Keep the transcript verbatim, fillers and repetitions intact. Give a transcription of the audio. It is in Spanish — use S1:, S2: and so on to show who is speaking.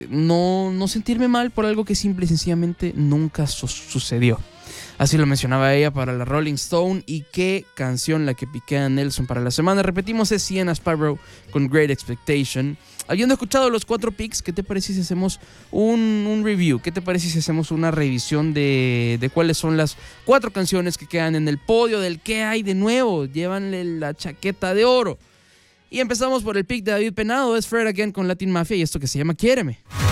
S1: no, no sentirme mal por algo que simple y sencillamente nunca su- sucedió. Así lo mencionaba ella para la Rolling Stone. Y qué canción la que piqué a Nelson para la semana. Repetimos, es Sienna Sparrow con Great Expectation. Habiendo escuchado los cuatro picks, ¿qué te parece si hacemos un, un review? ¿Qué te parece si hacemos una revisión de, de cuáles son las cuatro canciones que quedan en el podio del qué hay de nuevo? Llévanle la chaqueta de oro. Y empezamos por el pick de David Penado. Es Fred Again con Latin Mafia y esto que se llama Quiéreme.